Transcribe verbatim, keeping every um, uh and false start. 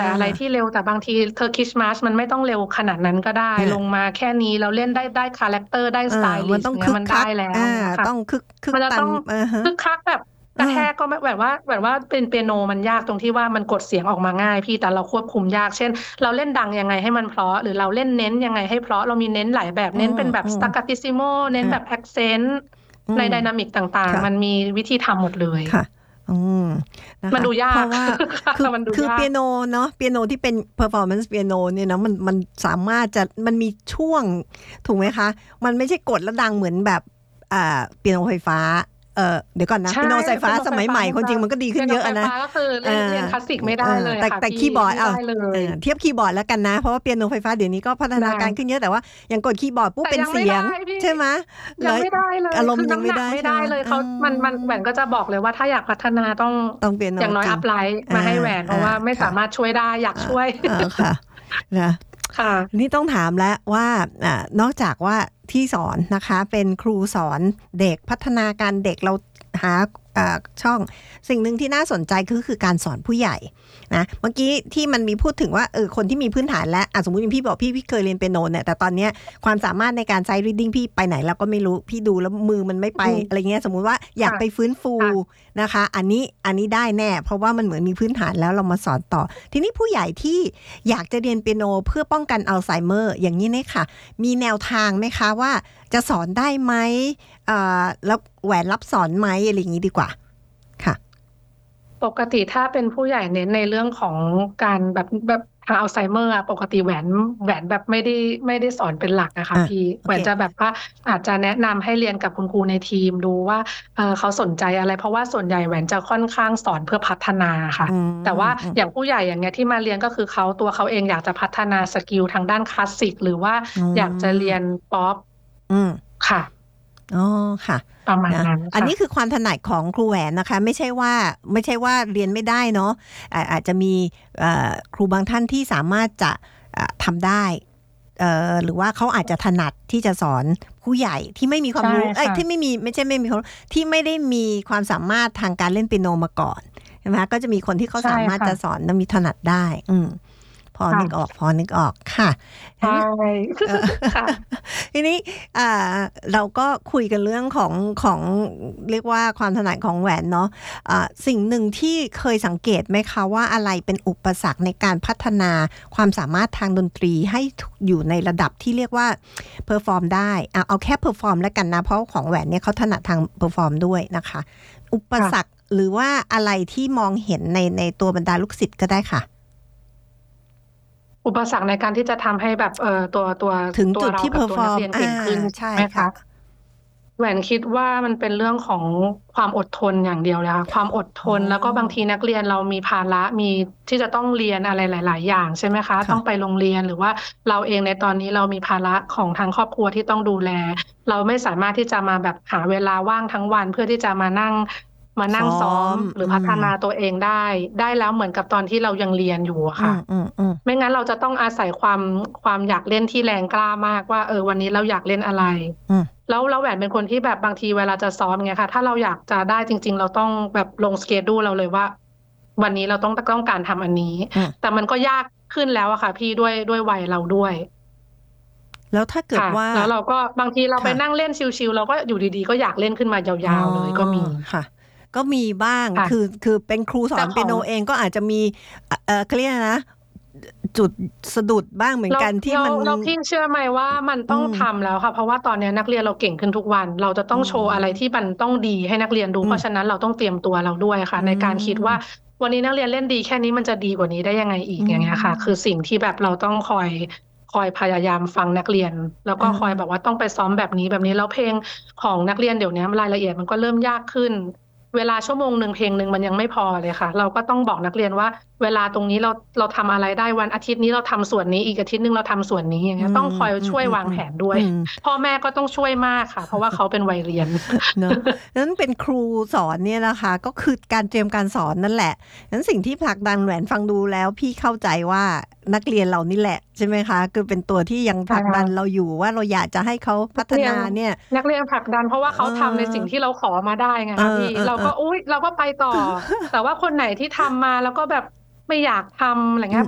แต่อะไรที่เร็วแต่บางที Turkish March มันไม่ต้องเร็วขนาดนั้นก็ได้ลงมาแค่นี้เราเล่นได้ได้คาแรคเตอร์ได้สไตลิสต์เนี่ยมันได้แล้วค่ะต้องคึกคึกมันจะต้องคึกคักแบบกระแทกก็ไม่แบบว่าแบบว่าเป็นเปียโนมันยากตรงที่ว่ามันกดเสียงออกมาง่ายพี่แต่เราควบคุมยากเช่นเราเล่นดังยังไงให้มันเพราะหรือเราเล่นเน้นยังไงให้เพราะเรามีเน้นหลายแบบเน้นเป็นแบบ staccato เน้นแบบ accent ในไดนามิกต่างๆมันมีวิธีทำหมดเลยค่ะมันดูยากเพราะว่าคือคือเปียโนเนาะเปียโนที่เป็น performance เปียโนเนี่ยนะมันมันสามารถจะมันมีช่วงถูกไหมคะมันไม่ใช่กดแล้วดังเหมือนแบบอ่าเปียโนไฟฟ้าเออเดี๋ยวก่อนนะเปียโนไฟฟ้าสมัยใหม่คนจริงมันก็ดีขึ้นเยอะนะก็คือเรียนคลาสสิกไม่ได้เลยแต่แต่คีย์บอร์ดเอาเทียบคีย์บอร์ดแล้วกันนะเพราะว่าเปียโนไฟฟ้าเดี๋ยวนี้ก็พัฒนาการขึ้นเยอะแต่ว่ายังกดคีย์บอร์ดปุ๊บเป็นเสียงใช่ไหมยังไม่ได้เลยอารมณ์ยังไม่ได้ไม่ได้เลยเขามันมันแหวนก็จะบอกเลยว่าถ้าอยากพัฒนาต้องต้องเปียโนอย่างน้อยอัพไลท์มาให้แหวนเพราะว่าไม่สามารถช่วยได้อยากช่วยค่ะนะนี่ต้องถามแล้วว่านอกจากว่าที่สอนนะคะเป็นครูสอนเด็กพัฒนาการเด็กเราหาช่องสิ่งหนึ่งที่น่าสนใจคือคือการสอนผู้ใหญ่นะเมื่อกี้ที่มันมีพูดถึงว่าเออคนที่มีพื้นฐานและสมมุติพี่บอกพี่พี่เคยเรียนเปียโนเนี่ยแต่ตอนนี้ความสามารถในการใช้ reading พี่ไปไหนเราก็ไม่รู้พี่ดูแล้วมือมันไม่ไปอะไรเงี้ยสมมุติว่าอยากไปฟื้นฟูนะคะอันนี้อันนี้ได้แน่เพราะว่ามันเหมือนมีพื้นฐานแล้วเรามาสอนต่อทีนี้ผู้ใหญ่ที่อยากจะเรียนเปียโนเพื่อป้องกันอัลไซเมอร์อย่างนี้เนี่ยค่ะมีแนวทางไหมคะว่าจะสอนได้ไหมแล้วแหวนรับสอนไหมอะไรอย่างนี้ดีกว่าค่ะปกติถ้าเป็นผู้ใหญ่เน้นในเรื่องของการแบบแบบทางอัลไซเมอร์ปกติแหวนแหวนแบบไม่ได้ไม่ได้สอนเป็นหลักนะคะพี่แหวนจะแบบว่าอาจจะแนะนำให้เรียนกับคุณครูในทีมดูว่าเออเขาสนใจอะไรเพราะว่าส่วนใหญ่แหวนจะค่อนข้างสอนเพื่อพัฒนาค่ะแต่ว่าอย่างผู้ใหญ่อย่างเงี้ยที่มาเรียนก็คือเขาตัวเขาเองอยากจะพัฒนาสกิลทางด้านคลาสสิกหรือว่าอยากจะเรียนป๊อปค่ะอ๋อค่ะประมาณนั้นอันนี้คือความถนัดของครูแหวนนะคะไม่ใช่ว่าไม่ใช่ว่าเรียนไม่ได้เนาะอาจจะมีครูบางท่านที่สามารถจะทำได้หรือว่าเขาอาจจะถนัดที่จะสอนผู้ใหญ่ที่ไม่มีความรู้เอ้ยที่ไม่มีไม่ใช่ไม่มีความที่ไม่ได้มีความสามารถทางการเล่นเปียโนมาก่อนใช่ไหมก็จะมีคนที่เขาสามารถจะสอนและมีถนัดได้อืมพอนึกออกพอนึกออกค่ะใช่ค่ะทีนี้เราก็คุยกันเรื่องของของเรียกว่าความถนัดของแหวนเนาะะสิ่งหนึ่งที่เคยสังเกตไหมคะว่าอะไรเป็นอุปสรรคในการพัฒนาความสามารถทางดนตรีให้อยู่ในระดับที่เรียกว่าเพอร์ฟอร์มได้เอาเอาแค่เพอร์ฟอร์มแล้วกันนะเพราะของแหวนเนี่ยเขาถนัดทางเพอร์ฟอร์มด้วยนะคะอุปสรรคหรือว่าอะไรที่มองเห็นในในตัวบรรดาลูกศิษย์ก็ได้ค่ะอุปสรรคในการที่จะทำให้แบบเอ่อตัวตัวถึงจุดที่เพอร์ฟอร์มเก่งขึ้นใช่ไหมคะแหวนคิดว่ามันเป็นเรื่องของความอดทนอย่างเดียวเลยค่ะความอดทนแล้วก็บางทีนักเรียนเรามีภาระมีที่จะต้องเรียนอะไรหลายๆอย่างใช่ไหมคะต้องไปโรงเรียนหรือว่าเราเองในตอนนี้เรามีภาระของทางครอบครัวที่ต้องดูแลเราไม่สามารถที่จะมาแบบหาเวลาว่างทั้งวันเพื่อที่จะมานั่งมานั่งซ้อมหรือพัฒนาตัวเองได้ได้แล้วเหมือนกับตอนที่เรายังเรียนอยู่อะค่ะไม่งั้นเราจะต้องอาศัยความความอยากเล่นที่แรงกล้ามากว่าเออวันนี้เราอยากเล่นอะไรแล้วเราแหวนเป็นคนที่แบบบางทีเวลาจะซ้อมไงคะถ้าเราอยากจะได้จริงๆเราต้องแบบลงสเกดูเราเลยว่าวันนี้เราต้องต้องการทำอันนี้แต่มันก็ยากขึ้นแล้วอะค่ะพี่ด้วยด้วยวัยเราด้วยแล้วถ้าเกิดว่าแล้วเราก็บางทีเราไปนั่งเล่นชิลๆเราก็อยู่ดีๆก็อยากเล่นขึ้นมายาวๆเลยก็มีค่ะก็มีบ้างคือคือเป็นครูสอนเปียโนเองก็อาจจะมีเอ่อเขาเรียกนะจุดสะดุดบ้างเหมือนกันที่มันเราพี่เชื่อไหมว่ามันต้องทำแล้วค่ะเพราะว่าตอนนี้นักเรียนเราเก่งขึ้นทุกวันเราจะต้องโชว์อะไรที่มันต้องดีให้นักเรียนดูเพราะฉะนั้นเราต้องเตรียมตัวเราด้วยค่ะในการคิดว่าวันนี้นักเรียนเล่นดีแค่นี้มันจะดีกว่านี้ได้ยังไงอีกอย่างเงี้ยค่ะคือสิ่งที่แบบเราต้องคอยคอยพยายามฟังนักเรียนแล้วก็คอยแบบว่าต้องไปซ้อมแบบนี้แบบนี้แล้วเพลงของนักเรียนเดี๋ยวนี้รายละเอียดมันก็เริ่มยากขึ้นเวลาชั่วโมงหนึ่งเพลงหนึ่งมันยังไม่พอเลยค่ะเราก็ต้องบอกนักเรียนว่าเวลาตรงนี้เราเราทำอะไรได้วันอาทิตย์นี้เราทำส่วนนี้อีกอาทิตย์นึงเราทำส่วนนี้อย่างเงี้ยต้องคอยช่วยวางแผนด้วยพ่อแม่ก็ต้องช่วยมากค่ะเพราะว่าเขาเป็นวัยเรียนเนอะนั้นเป็นครูสอนเนี่ยนะคะก็คือการเตรียมการสอนนั่นแหละนั้นสิ่งที่ผลักดันแหวนฟังดูแล้วพี่เข้าใจว่านักเรียนเรานี่แหละใช่ไหมคะคือเป็นตัวที่ยังผลักดันเราอยู่ว่าเราอยากจะให้เขาพัฒนาเนี่ยนักเรียนผลักดันเพราะว่าเขาทำในสิ่งที่เราขอมาได้ไงคะพี่เราก็อุ้ยเราก็ไปต่อแต่ว่าคนไหนที่ทำมาแล้วก็แบบไม่อยากทำอะไรเงี้ย